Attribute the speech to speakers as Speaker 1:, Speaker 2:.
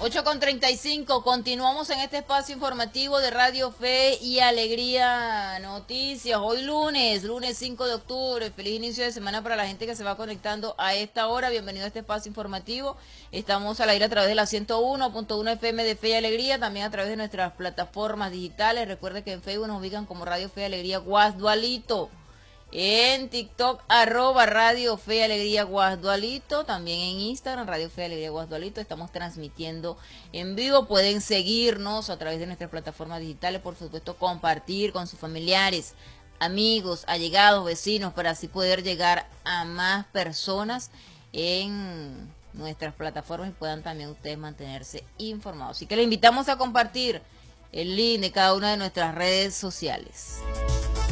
Speaker 1: 8:35, continuamos en este espacio informativo de Radio Fe y Alegría Noticias. Hoy lunes 5 de octubre, feliz inicio de semana para la gente que se va conectando a esta hora. Bienvenido a este espacio informativo. Estamos al aire a través de la 101.1 FM de Fe y Alegría, también a través de nuestras plataformas digitales. Recuerde que en Facebook nos ubican como Radio Fe y Alegría Guasdualito. En TikTok, @Radio Fe Alegría Guasdualito, también en Instagram, Radio Fe Alegría Guasdualito, estamos transmitiendo en vivo, pueden seguirnos a través de nuestras plataformas digitales, por supuesto compartir con sus familiares, amigos, allegados, vecinos, para así poder llegar a más personas en nuestras plataformas y puedan también ustedes mantenerse informados. Así que les invitamos a compartir el link de cada una de nuestras redes sociales.